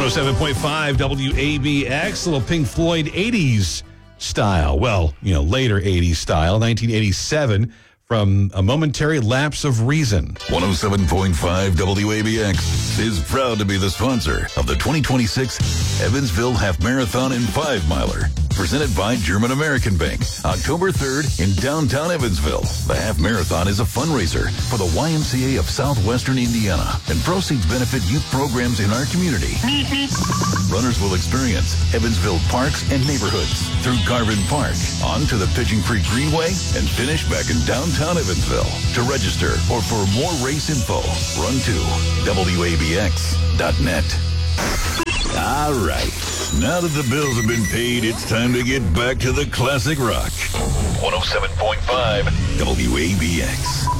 107.5 WABX, little Pink Floyd 80s style. Well, later 80s style, 1987, from A Momentary Lapse of Reason. 107.5 WABX is proud to be the sponsor of the 2026 Evansville Half Marathon and 5-Miler. Presented by German American Bank, October 3rd in downtown Evansville. The Half Marathon is a fundraiser for the YMCA of Southwestern Indiana, and proceeds benefit youth programs in our community. Runners will experience Evansville parks and neighborhoods through Garvin Park, on to the Pigeon Creek Greenway, and finish back in downtown Evansville. To register or for more race info, run to WABX.net. All right. Now that the bills have been paid, it's time to get back to the classic rock. 107.5 WABX.